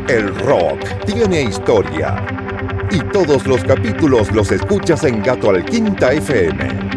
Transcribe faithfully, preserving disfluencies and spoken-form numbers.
El rock tiene historia. Y todos los capítulos los escuchas en Gato Alquinta F M.